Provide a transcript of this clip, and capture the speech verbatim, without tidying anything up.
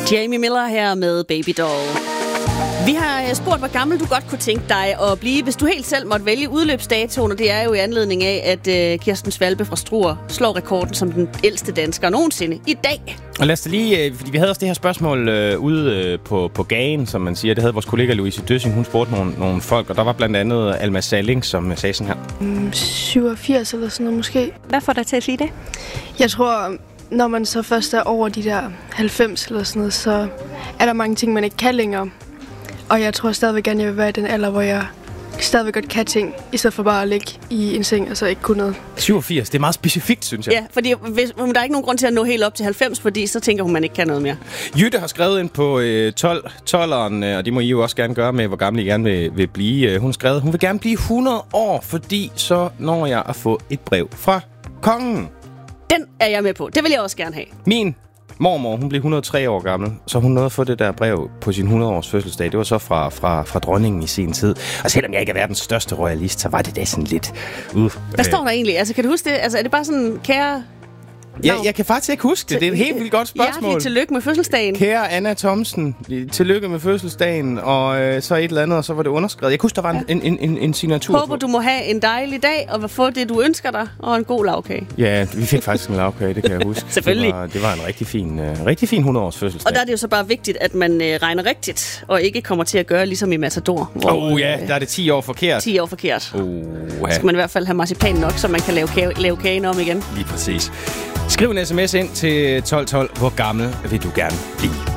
Jamie Miller her med Baby Doll. Vi har spurgt, hvor gammel du godt kunne tænke dig at blive, hvis du helt selv måtte vælge udløbsdatoen, og det er jo i anledning af, at uh, Kirsten Svalbe fra Struer slår rekorden som den ældste dansker nogensinde i dag. Og lad os lige, fordi vi havde også det her spørgsmål øh, ude øh, på, på gagen, som man siger. Det havde vores kollega Louise Døssing, hun spurgte nogle, nogle folk, og der var blandt andet Alma Salling, som sagde sådan her. Mm, syvogfirs eller sådan noget måske. Hvad får dig til at sige det? Jeg tror, når man så først er over de der halvfems eller sådan noget, så er der mange ting, man ikke kan længere. Og jeg tror stadigvæk gerne, jeg vil være i den alder, hvor jeg stadigvæk godt kan ting, i stedet for bare at ligge i en seng og så ikke kunne noget. syvogfirs, det er meget specifikt, synes jeg. Ja, fordi hvis, der er ikke nogen grund til at nå helt op til halvfems, fordi så tænker hun, man ikke kan noget mere. Jytte har skrevet ind på øh, tolv, tolveren, øh, og det må I jo også gerne gøre med, hvor gammel I gerne vil, vil blive. Øh, hun har skrevet, hun vil gerne blive hundrede år, fordi så når jeg at få et brev fra kongen. Den er jeg med på. Det vil jeg også gerne have. Min mormor, hun blev hundrede og tre år gammel, så hun nåede at få det der brev på sin hundrede-års fødselsdag. Det var så fra, fra, fra dronningen i sin tid. Og selvom jeg ikke er verdens største royalist, så var det da sådan lidt... Uh, Hvad står der egentlig? Altså, kan du huske det? Altså, er det bare sådan, kære... Ja, jeg kan faktisk ikke huske det. Det er et helt vildt godt spørgsmål. Hjertelig tillykke med fødselsdagen. Kære Anna Thomsen, tillykke med fødselsdagen, og øh, så et eller andet, og så var det underskrevet. Jeg kunne huske, der var en, ja. en, en, en, en signatur. Håber, du må have en dejlig dag, og få det, du ønsker dig, og en god lavkage. Ja, vi fik faktisk en lavkage, det kan jeg huske. Selvfølgelig. Det var, det var en rigtig fin, øh, rigtig fin hundrede-års fødselsdag. Og der er det jo så bare vigtigt, at man øh, regner rigtigt, og ikke kommer til at gøre ligesom i Matador. Åh oh, ja, der er det ti år forkert. ti år forkert. Oh, ja. Så skal man i hvert fald have marcipan nok, så man kan lave, kage, lave kagen om igen. Lige præcis. Skriv en sms ind til tolv tolv. Hvor gammel vil du gerne blive?